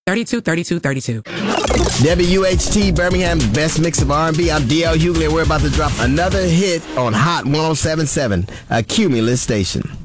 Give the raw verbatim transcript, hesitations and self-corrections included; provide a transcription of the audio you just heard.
thirty-two thirty-two thirty-two. W H T Birmingham's best mix of R and B. I'm D L Hughley, and we're about to drop another hit on Hot one oh seven point seven, a Cumulus station.